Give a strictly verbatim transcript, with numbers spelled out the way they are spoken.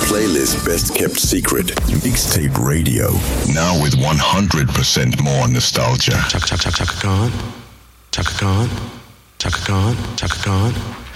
playlist best kept secret. Mixtape Radio. Now with one hundred percent more nostalgia. Chaka Chaka Chaka Khan. Chaka Khan. Chaka Khan. Chaka Khan.